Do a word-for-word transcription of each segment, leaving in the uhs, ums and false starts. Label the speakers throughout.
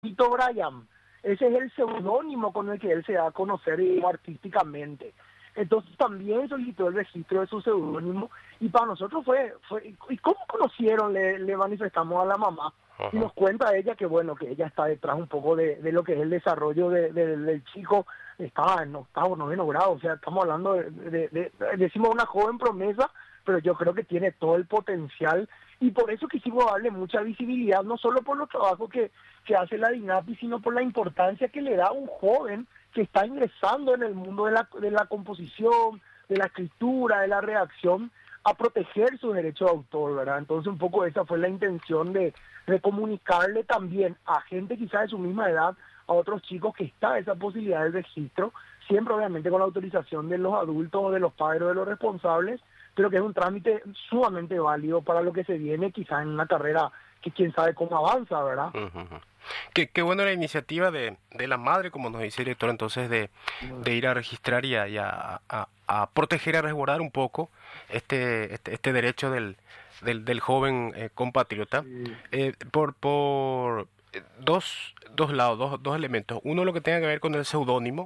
Speaker 1: Tito Bryan. Ese es el seudónimo con el que él se da a conocer eh, artísticamente. Entonces también solicitó el registro de su seudónimo y para nosotros fue, fue ¿y cómo conocieron? Le, le manifestamos a la mamá. Y nos cuenta ella que bueno, que ella está detrás un poco de, de lo que es el desarrollo de, de, del chico, estaba en octavo, noveno grado, o sea, estamos hablando de, de, de, de, decimos una joven promesa, pero yo creo que tiene todo el potencial y por eso quisimos darle mucha visibilidad, no solo por los trabajos que, que hace la DINAPI, sino por la importancia que le da a un joven que está ingresando en el mundo de la, de la composición, de la escritura, de la redacción, a proteger su derecho de autor, ¿verdad? Entonces un poco esa fue la intención de, de comunicarle también a gente quizás de su misma edad, a otros chicos que está esa posibilidad de registro, siempre obviamente con la autorización de los adultos o de los padres o de los responsables, pero que es un trámite sumamente válido para lo que se viene quizás en una carrera que quién sabe cómo avanza, ¿verdad?
Speaker 2: Uh-huh. Qué, qué buena la iniciativa de, de la madre, como nos dice el director, entonces de, de ir a registrar y a, y a, a, a proteger, a resguardar un poco este este, este derecho del, del, del joven eh, compatriota, sí. eh, por, por dos, dos lados, dos, dos elementos. Uno, lo que tenga que ver con el seudónimo,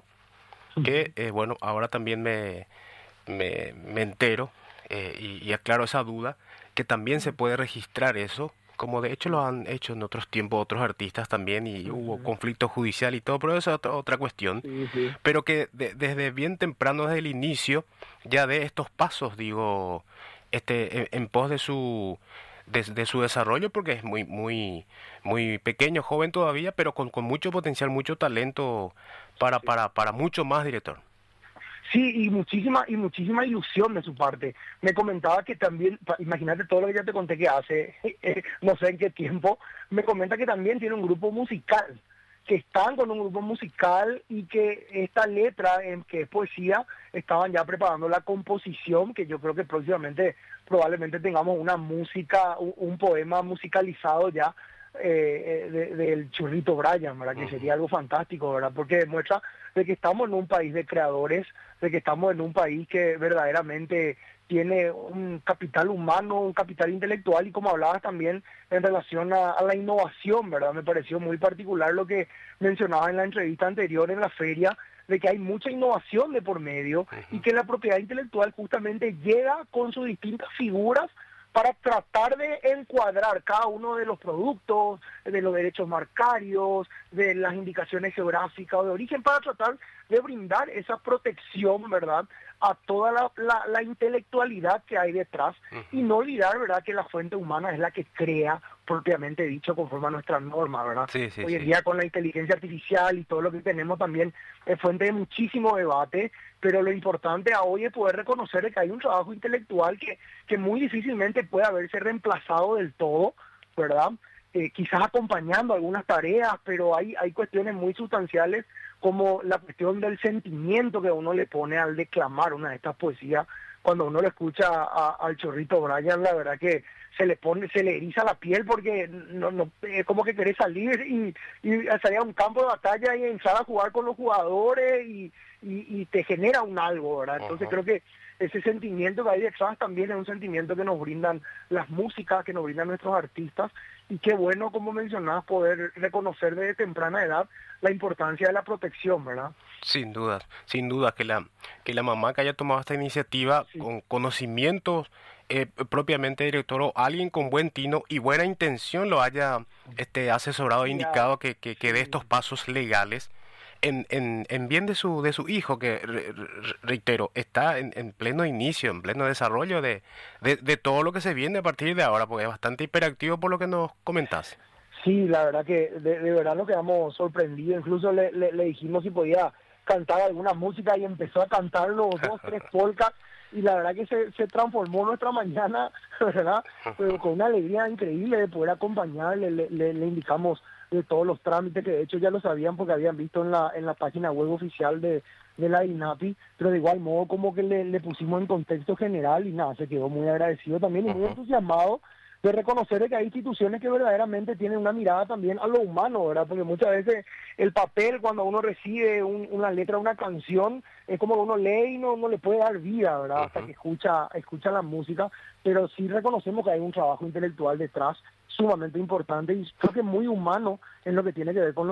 Speaker 2: que eh, bueno, ahora también me, me, me entero eh, y, y aclaro esa duda, que también se puede registrar eso, como de hecho lo han hecho en otros tiempos otros artistas también, y uh-huh. hubo conflicto judicial y todo, pero eso es otra, otra cuestión, sí, sí. Pero que de, desde bien temprano, desde el inicio, ya de estos pasos, digo, este en, en pos de su de, de su desarrollo, porque es muy muy muy pequeño, joven todavía, pero con, con mucho potencial, mucho talento para, sí. para, para mucho más, director.
Speaker 1: Sí, y muchísima y muchísima ilusión de su parte. Me comentaba que también, imagínate todo lo que ya te conté que hace, eh, no sé en qué tiempo, me comenta que también tiene un grupo musical, que están con un grupo musical y que esta letra, en que es poesía, estaban ya preparando la composición, que yo creo que próximamente probablemente tengamos una música, un, un poema musicalizado ya, Eh, de, del Churrito Bryan, ¿verdad? Que sería algo fantástico, ¿verdad? Porque demuestra de que estamos en un país de creadores, de que estamos en un país que verdaderamente tiene un capital humano, un capital intelectual, y como hablabas también en relación a, a la innovación, ¿verdad? Me pareció muy particular lo que mencionaba en la entrevista anterior en la feria, de que hay mucha innovación de por medio, uh-huh. y que la propiedad intelectual justamente llega con sus distintas figuras para tratar de encuadrar cada uno de los productos, de los derechos marcarios, de las indicaciones geográficas o de origen, para tratar de brindar esa protección, ¿verdad?, a toda la, la, la intelectualidad que hay detrás, uh-huh. y no olvidar, ¿verdad?, que la fuente humana es la que crea, propiamente dicho, conforme a nuestras normas, ¿verdad?
Speaker 2: Sí, sí,
Speaker 1: Hoy en
Speaker 2: sí.
Speaker 1: día con la inteligencia artificial y todo lo que tenemos también es fuente de muchísimo debate, pero lo importante a hoy es poder reconocer que hay un trabajo intelectual que, que muy difícilmente puede haberse reemplazado del todo, ¿verdad? Eh, quizás acompañando algunas tareas, pero hay, hay cuestiones muy sustanciales como la cuestión del sentimiento que uno le pone al declamar una de estas poesías. Cuando uno le escucha a, al Chorrito Bryan, la verdad que se le pone, se le eriza la piel, porque no, no, es como que querés salir y, y salir a un campo de batalla y entrar a jugar con los jugadores y, y, y te genera un algo, ¿verdad? Entonces uh-huh. creo que ese sentimiento que hay detrás también es un sentimiento que nos brindan las músicas, que nos brindan nuestros artistas, y qué bueno, como mencionabas, poder reconocer desde temprana edad la importancia de la protección, ¿verdad?
Speaker 2: Sin duda, sin duda, que la que la mamá que haya tomado esta iniciativa, sí. con conocimientos eh, propiamente, director, o alguien con buen tino y buena intención lo haya este asesorado e indicado que, que, que dé estos pasos legales en, en, en bien de su de su hijo, que re, re, reitero, está en, en pleno inicio, en pleno desarrollo de, de, de todo lo que se viene a partir de ahora, porque es bastante hiperactivo por lo que nos comentás.
Speaker 1: Sí, la verdad que de, de verdad nos quedamos sorprendidos, incluso le, le, le dijimos si podía cantar alguna música y empezó a cantar los dos, tres polcas, y la verdad que se, se transformó nuestra mañana, ¿verdad? Pero con una alegría increíble de poder acompañarle, le, le, le indicamos de todos los trámites, que de hecho ya lo sabían porque habían visto en la en la página web oficial de, de la DINAPI, pero de igual modo como que le, le pusimos en contexto general y nada, se quedó muy agradecido también y muy entusiasmado de reconocer que hay instituciones que verdaderamente tienen una mirada también a lo humano, ¿verdad? Porque muchas veces el papel, cuando uno recibe un, una letra, una canción, es como que uno lee y no, no le puede dar vida, ¿verdad? Uh-huh. Hasta que escucha, escucha la música, pero sí reconocemos que hay un trabajo intelectual detrás sumamente importante y creo que muy humano en lo que tiene que ver con los